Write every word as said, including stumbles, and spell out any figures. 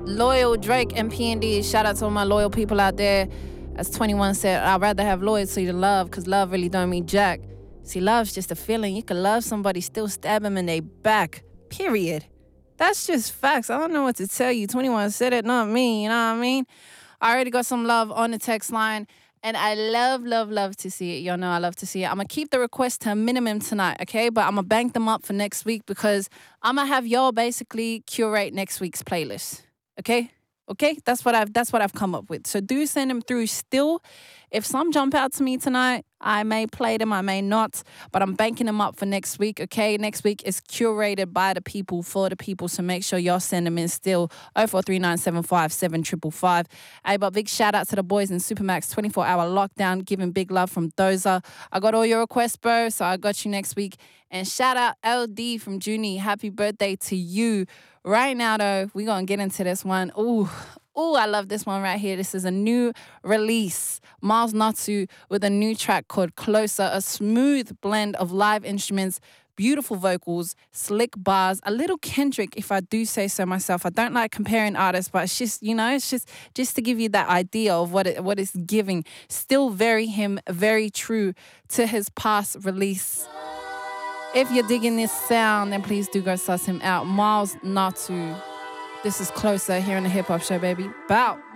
Loyal, Drake, and P and D. Shout out to all my loyal people out there. As twenty-one said, I'd rather have loyalty to love, because love really don't mean jack. See, love's just a feeling. You can love somebody, still stab them in their back. Period. That's just facts. I don't know what to tell you. twenty-one said it, not me. You know what I mean? I already got some love on the text line. And I love, love, love to see it. Y'all know I love to see it. I'm going to keep the requests to a minimum tonight, okay? But I'm going to bank them up for next week, because I'm going to have y'all basically curate next week's playlist, okay? Okay? That's what I've that's what I've come up with. So do send them through still. If some jump out to me tonight, I may play them, I may not, but I'm banking them up for next week, okay? Next week is curated by the people, for the people, so make sure y'all send them in still. oh four three nine seven five seven five five five. Hey, but big shout out to the boys in Supermax twenty-four hour lockdown, giving big love from Doza. I got all your requests, bro, so I got you next week. And shout out L D from Junie. Happy birthday to you. Right now, though, we're going to get into this one. Ooh, Ooh, I love this one right here. This is a new release. Miles Natsu with a new track called Closer, a smooth blend of live instruments, beautiful vocals, slick bars, a little Kendrick, if I do say so myself. I don't like comparing artists, but it's just, you know, it's just just to give you that idea of what it what it's giving. Still very him, very true to his past release. If you're digging this sound, then please do go suss him out. Miles Natsu. This is Closer here in the Hip Hop Show, baby. Bow.